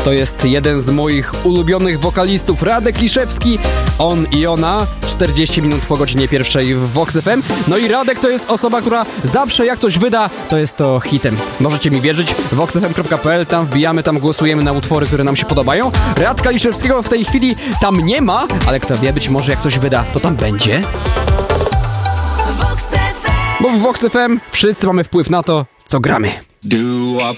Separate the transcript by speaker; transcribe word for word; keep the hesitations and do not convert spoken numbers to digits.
Speaker 1: To jest jeden z moich ulubionych wokalistów, Radek Liszewski. On i ona, czterdzieści minut po godzinie pierwszej w Vox F M. No i Radek to jest osoba, która zawsze jak coś wyda, to jest to hitem. Możecie mi wierzyć, vox f m kropka p l, tam wbijamy, tam głosujemy na utwory, które nam się podobają. Radka Liszewskiego w tej chwili tam nie ma, ale kto wie, być może jak coś wyda, to tam będzie. Bo w Vox F M wszyscy mamy wpływ na to, co gramy.